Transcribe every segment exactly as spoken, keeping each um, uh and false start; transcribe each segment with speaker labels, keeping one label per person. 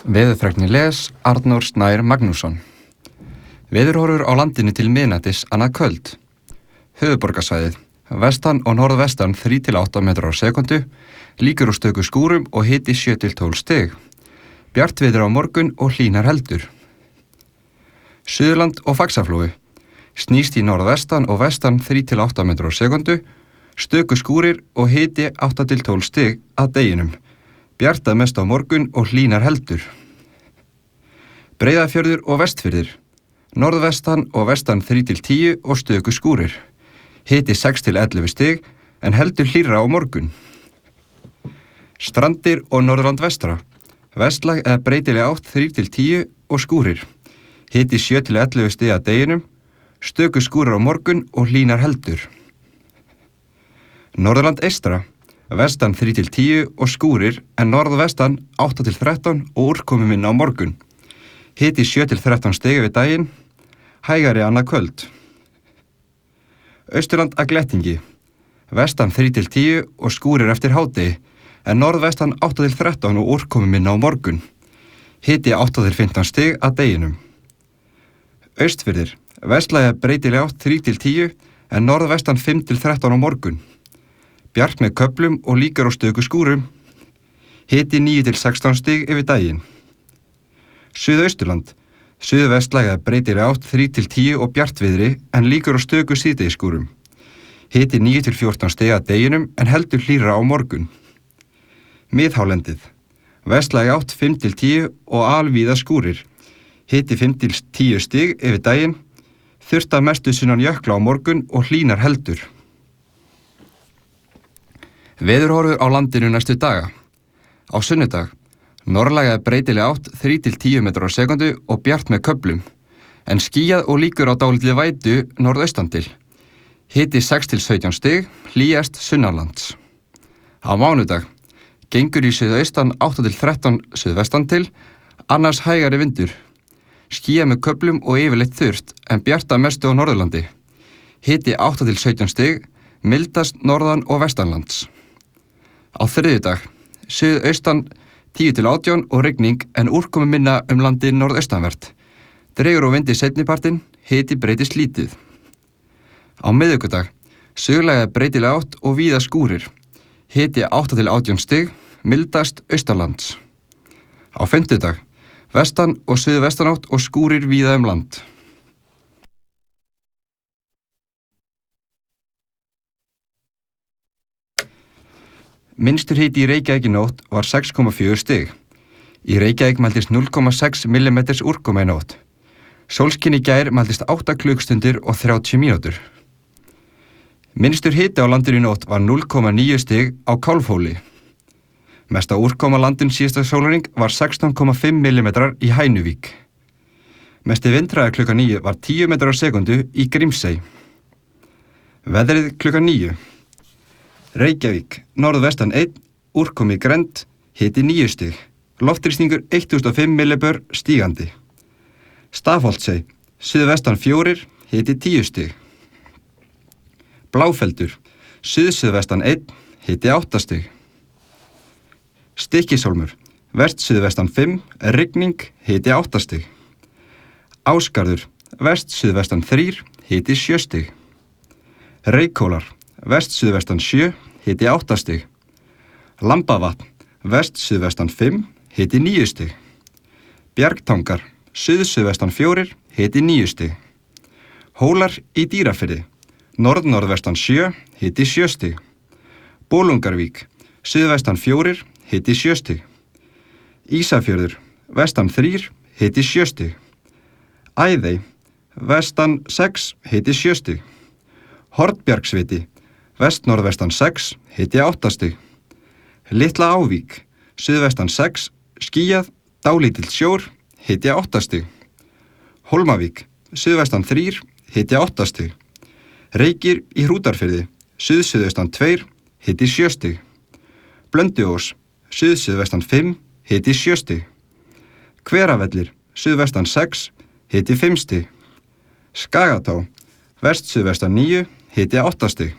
Speaker 1: Veðurfrækni les Arnór Snær Magnússon. Veðurhorfur á landinu til miðnættis annað kvöld. Höfuðborgarsvæðið, vestan og norðvestan þrír til átta metrar á sekundu, líkur úr stöku skúrum og hiti sjö til tólf stig. Bjart veður á morgun og hlýnar heldur. Suðurland og Faxaflói, snýst í norðvestan og vestan þrír til átta metrar á sekundu, stöku skúrir og hiti átta til tólf stig að deginum. Bjart að mest á morgun og hlýnar heldur. Breiðafjörður og Vestfirðir, norðvestan og vestan þrír til tíu og stöku skúrir. Hiti sex til ellefu stig en heldur hlýrra á morgun. Strandir og Norðurland vestra, vestlæg eða breytileg átt þrír til tíu og skúrir. Hiti sjö til ellefu stig að deginum, stöku skúrir á morgun og hlýnar heldur. Norðurland eystra, vestan þrír til tíu og skúrir en norðvestan átta til þrettán og úrkomuminna á morgun. Hiti sjö til þrettán stig við daginn, hægari annað kvöld. Austurland að glettingi, vestan þrír til tíu og skúrir eftir hádegi en norðvestan átta til þrettán og úrkomuminna á morgun. Hiti átta til fimmtán stig að deginum. Austfirðir, vestlæga breytileg átt þrír til tíu en norðvestan fimm til þrettán á morgun. Bjart með köflum og líkar á stöku skúrum. Hiti níu til sextán stig yfir daginn. Suðausturland, suðvestlæga breytileg átt þrír til tíu og bjartviðri en líkar á stöku síðdegisskúrum. Hiti níu til fjórtán stig að deginum en heldur hlýrra á morgun. Miðhálendið, vestlæga átt fimm til tíu og alvíða skúrir. Hiti fimm til tíu stig yfir daginn, þurrt að mestu sunnan jökla á morgun og hlýnar heldur. Veðurhorfur á landinu næstu daga. Á sunnudag, norðlæga breytileg átt þrír til tíu metrar á sekundu og bjart með köflum, en skýjað og líkur á dálítið vætu norðaustan til. Hiti sex til sautján stig, hlýjast sunnanlands. Á mánudag, gengur í suðaustan átta til þrettán suðvestan til, annars hægari vindur. Skýjað með köflum og yfirleitt þurrt, en bjart að mestu á Norðurlandi. Hiti átta til sautján stig, mildast norðan og vestanlands. Á þriðjudag, suðaustan tíu til átján og rigning en úrkomu minna um landið norðaustanvert. Dregur og vindi seinnipartinn, hiti breytist lítið. Á miðvikudag, suðlæga breytileg átt og víða skúrir. Hiti átta til átján stig, mildast austanlands. Á fimmtudag, vestan og suðvestanátt og skúrir víða um land. Minnstur hiti í Reykjavík í nótt var sex komma fjögur stig. Í Reykjavík mældist núll komma sex millimetrar úrkoma í nótt. Sólskin í gær mældist átta klukkstundir og þrjátíu mínútur. Minnstur hiti á landinu í nótt var núll komma níu stig á Kálfhóli. Mesta úrkoma á landinu síðasta sólarhring var sextán komma fimm millimetrar í Hænuvík. Mesti vindhraði klukkan níu var tíu metrar á sekundu í Grímsey. Veðrið klukkan níu. Reykjavík, norðvestan einn, úrkomi grennd, hiti níu stig, loftþrýstingur eitt þúsund og fimm millibör stígandi. Stafholtsey, suðvestan fjórir, hiti tíu stig. Bláfeldur, suðsuðvestan einn, hiti átta stig. Stykkishólmur, vest-suðvestan fimm, rigning, hiti átta stig. Ásgarður, vest-suðvestan þrír, hiti sjö stig. Reykhólar, vest-suðvestan sjö, hiti átta stig. Lambavatn, vest-suðvestan fimm, hiti níu stig. Bjargtangar, suð-suðvestan fjórir, hiti níu stig. Hólar í Dýrafirði, norð-norðvestan sjö, hiti sjö stig. Bolungarvík, suðvestan fjórir, hiti sjö stig. Ísafjörður, vestan þrír, hiti sjö stig. Æðey, vestan sex, hiti sjö stig. Hornbjargsviti, vest-norðvestan sex, hiti átta stig. Litla Ávík, suðvestan sex, skýjað, dálítill sjór, hiti átta stig. Hólmavík, suðvestan þrír, hiti átta stig. Reykir í Hrútarfirði, suð-suðaustan tveir, hiti sjö stig. Blönduós, suð-suðvestan fimm, hiti sjö stig. Hveravellir, suðvestan sex, hiti fimm stig. Skagatá, vest-suðvestan níu, hiti átta stig.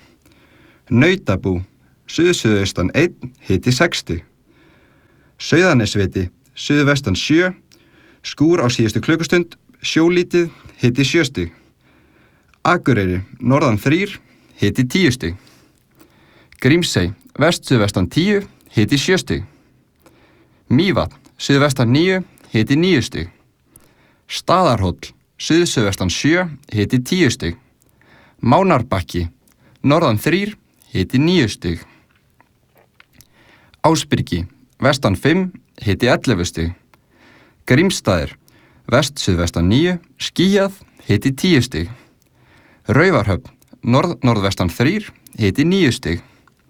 Speaker 1: Nautabú, suð-suðaustan einn, hiti sex stig. Sauðanesviti, suðvestan sjö, skúr á síðustu klukkustund, sjólítið, hiti sjö stig. Akureyri, norðan þrír, hiti tíu stig. Grímsey, vest-suðvestan tíu, hiti sjö stig. Mývatn, suðvestan níu, hiti níu stig. Staðarhóll, suð-suðvestan sjö, hiti tíu stig. Mánarbakki, norðan þrír, hiti níu stig. Ásbyrgi, vestan fimm, hiti ellefu stig. Grímsstaðir, vest-suðvestan níu, skýjað, hiti tíu stig. Raufarhöfn, norð-norðvestan þrír, hiti níu stig.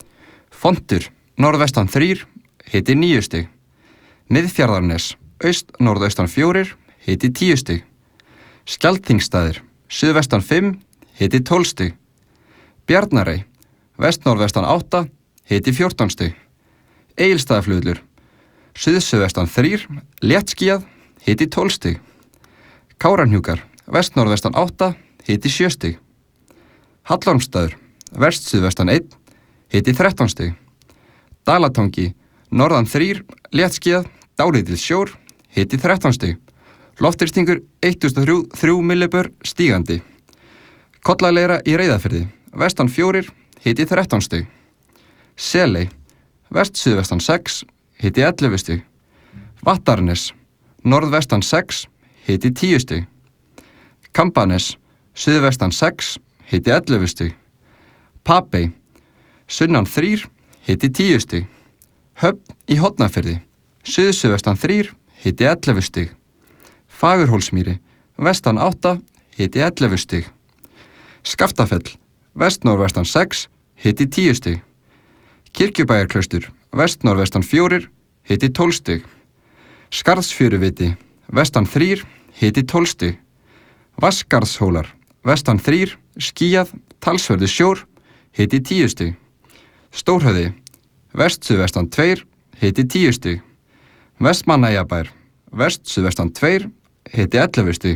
Speaker 1: Fontur, norðvestan þrír, hiti níu stig. Miðfjarðarnes, aust-norðaustan fjórir, hiti tíu stig. Skjaldþingsstaðir, suðvestan fimm, hiti tólf stig. Bjarnarey, vest-norðvestan átta, hiti fjórtán stig. Egilsstaðaflugvöllur, suð-suðvestan þrír, léttskýjað, hiti tólf stig. Kárahnjúkar, vest-norðvestan átta, hiti sjö stig. Hallormsstaður, vest-suðvestan einn, hiti þrettán stig. Dalatangi, norðan þrír, léttskýjað, dálítill sjór, hiti þrettán stig. Loftþrýstingur eitt þúsund þrjú millibör stígandi. Kollaleira í Reyðarfirði, vestan fjórir, hiti þrettán stig. Seley, vest-suðvestan sex, hiti ellefu stig. Vattarnes, norðvestan sex, hiti tíu stig. Kambanes, suðvestan sex, hiti ellefu stig. Papey, sunnan þrír, hiti tíu stig. Höfn í Hornafirði, suð-suðvestan þrír, hiti ellefu stig. Fagurhólsmýri, vestan átta, hiti ellefu stig. Skaftafell, vest-norðvestan sex, hiti tíu stig. Kirkjubæjarklaustur, vest-norðvestan fjórir, hiti tólf stig. Skarðsfjöruviti, vestan þrír, hiti tólf stig. Vatnsgarðshólar, vestan þrír, skýjað, talsverður sjór, hiti tíu stig. Stórhöfði, vest-suðvestan tveir, hiti tíu stig. Vestmannaeyjabær, vest-suðvestan tveir, hiti ellefu stig.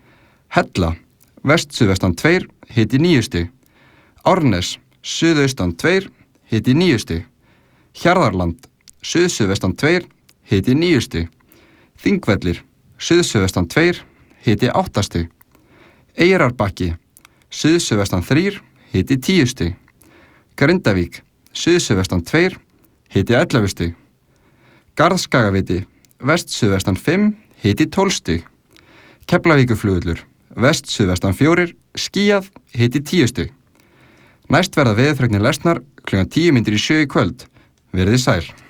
Speaker 1: Hella, vest-suðvestan tveir, hiti níu stig. Árnes, suðaustan tveir, hiti níu stig. Hjarðarland, suð-suðvestan tveir, hiti níu stig. Þingvellir, suð-suðvestan tveir, hiti átta stig. Eyrarbakki, suð-suðvestan þrír, hiti tíu stig. Grindavík, suð-suðvestan tveir, hiti ellefu stig. Garðskagaviti, vest-suðvestan fimm, hiti tólf stig. Keflavíkurflugvöllur, vest-suðvestan fjórir, skýjað, hiti tíu stig. Næst verða veðurfregnir lesnar klukkan tíu mínútur í sjö í kvöld. Verið sæl.